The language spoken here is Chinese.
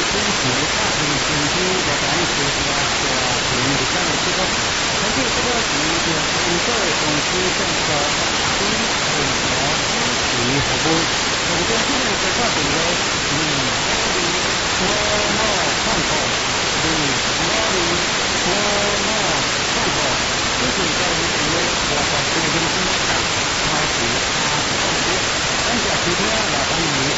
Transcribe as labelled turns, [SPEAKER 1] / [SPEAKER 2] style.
[SPEAKER 1] 政府大型研究和单位科学啊，和建立的项目系统，根据这个研究研究公司政策、法规、政策、支持和本，我们中心的一个